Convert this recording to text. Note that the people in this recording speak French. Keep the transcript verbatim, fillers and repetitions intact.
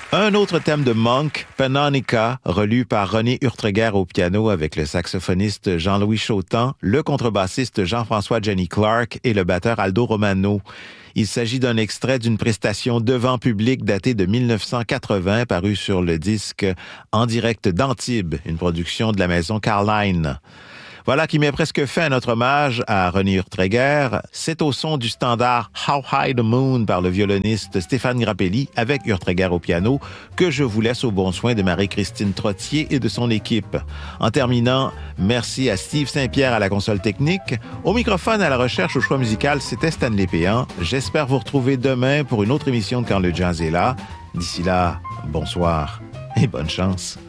Un autre thème de Monk, Panonica, relu par René Urtreguer au piano avec le saxophoniste Jean-Louis Chautan, le contrebassiste Jean-François Jenny Clark et le batteur Aldo Romano. Il s'agit d'un extrait d'une prestation devant public datée de dix-neuf cent quatre-vingts, paru sur le disque En direct d'Antibes, une production de la maison Carline. Voilà qui met presque fin à notre hommage à René Urtreguer. C'est au son du standard How High the Moon par le violoniste Stéphane Grappelli avec Urtreguer au piano que je vous laisse au bon soin de Marie-Christine Trottier et de son équipe. En terminant, merci à Steve Saint-Pierre à la console technique. Au microphone à la recherche au choix musical, c'était Stanley Péan. J'espère vous retrouver demain pour une autre émission de Quand le jazz est là. D'ici là, bonsoir et bonne chance.